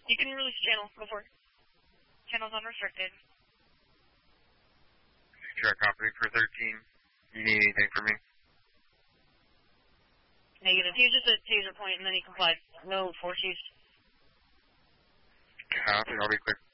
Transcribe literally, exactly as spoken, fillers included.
You can release channel. Go for it. Channel's unrestricted. Track operating for thirteen. You need anything from me? Negative. He was just a taser point, and then he complied. No force used. Copy. I'll be clear.